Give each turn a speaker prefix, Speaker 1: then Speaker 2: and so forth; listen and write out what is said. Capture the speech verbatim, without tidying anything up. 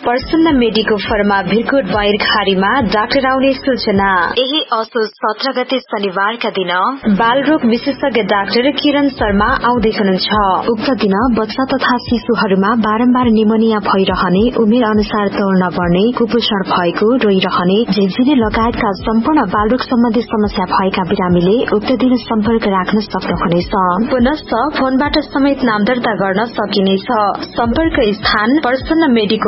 Speaker 1: प्रसन्न medico pharma Bhirkot बाहिरखारीमा doctor आउने सूचना। यही असोज सत्र गते शनिबारका दिन बालरोग विशेषज्ञ डाक्टर किरण शर्मा आउँदै हुनुहुन्छ। उक्त दिन बच्चा तथा शिशुहरूमा बारम्बार निमोनिया भइरहने, उमेर अनुसार तौल नबढ्ने, कुपोषण भएको, रोइरहने, झिझिने लगायतका सम्पूर्ण बालरोग सम्बन्धी समस्या भएका बिरामीले उक्त दिन सम्पर्क राख्न सक्नुहुनेछ। पुनश्च फोनबाट समेत नाम दर्ता गर्न सकिनेछ। सम्पर्क स्थान प्रसन्न मेडिको